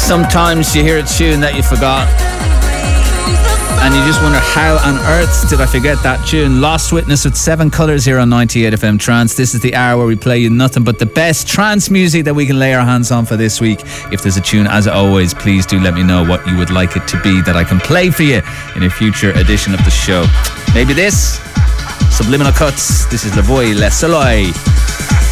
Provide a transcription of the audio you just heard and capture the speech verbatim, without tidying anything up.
Sometimes you hear a tune that you forgot and you just wonder, how on earth did I forget that tune? Lost Witness with Seven Colours here on ninety-eight F M Trance. This is the hour where we play you nothing but the best trance music that we can lay our hands on for this week. If there's a tune, as always, please do let me know what you would like it to be that I can play for you in a future edition of the show. Maybe this, Subliminal Cuts. This is Le Voix, Le Soleil.